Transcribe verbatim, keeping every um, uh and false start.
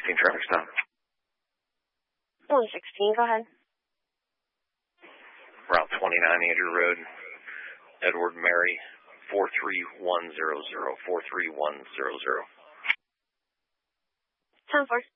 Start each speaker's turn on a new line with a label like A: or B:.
A: sixteen traffic stop.
B: one sixteen, go ahead.
A: Route twenty-nine, Andrew Road, Edward Mary, four three one zero zero, four three one zero zero.
B: ten four.